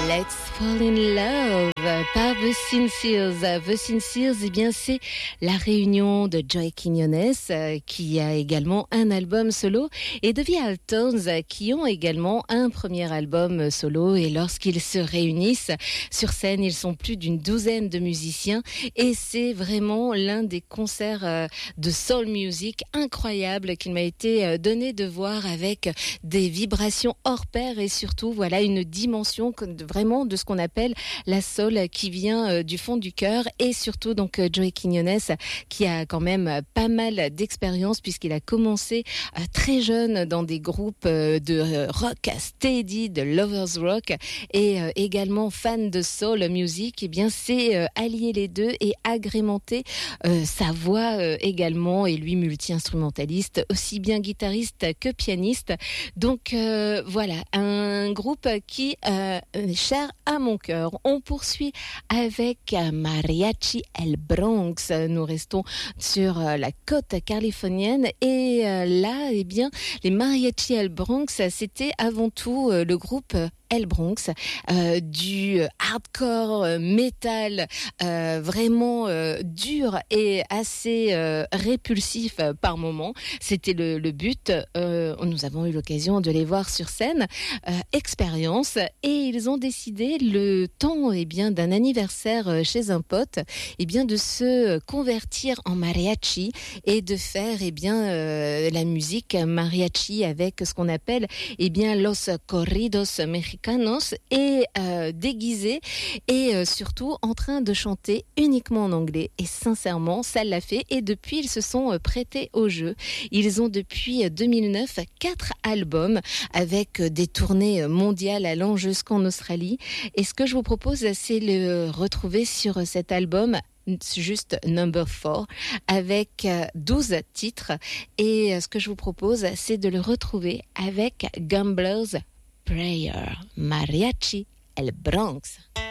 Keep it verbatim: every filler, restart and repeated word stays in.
Let's Fall in Love par The Sincers. The Sincers, eh bien, c'est la réunion de Joey Quiñones euh, qui a également un album solo et de The Altones euh, qui ont également un premier album solo. Et lorsqu'ils se réunissent sur scène, ils sont plus d'une douzaine de musiciens et c'est vraiment l'un des concerts euh, de soul music incroyables qu'il m'a été euh, donné de voir avec des vibrations hors pair et surtout voilà une dimension vraiment de ce qu'on appelle la soul qui vient euh, du fond du cœur et surtout donc euh, Joey Quiñones qui a quand même pas mal d'expérience puisqu'il a commencé euh, très jeune dans des groupes euh, de euh, rock steady, de lovers rock et euh, également fan de soul music. Et bien c'est euh, allier les deux et agrémenter euh, sa voix euh, également et lui multi-instrumentaliste, aussi bien guitariste que pianiste. Donc euh, voilà, un groupe qui euh, est cher à mon cœur. On poursuit avec Mariachi El Bronx. Nous restons sur euh, la côte californienne et euh, là, eh bien, les Mariachi El Bronx, c'était avant tout euh, le groupe El Bronx, euh, du hardcore euh, metal euh, vraiment euh, dur et assez euh, répulsif euh, par moment. C'était le, le but. Euh, nous avons eu l'occasion de les voir sur scène. Euh, expérience et ils ont décidé le temps eh bien d'un anniversaire euh, chez un pote eh bien de se convertir en mariachi et de faire eh bien euh, la musique mariachi avec ce qu'on appelle eh bien los corridos mexicanos et euh, déguisés et euh, surtout en train de chanter uniquement en anglais et sincèrement ça l'a fait et depuis ils se sont euh, prêtés au jeu. Ils ont depuis deux mille neuf quatre albums avec euh, des tournées mondiales allant jusqu'en Australie et ce que je vous propose c'est le retrouver sur cet album juste number four avec douze titres et ce que je vous propose c'est de le retrouver avec Gambler's Prayer, Mariachi El Bronx.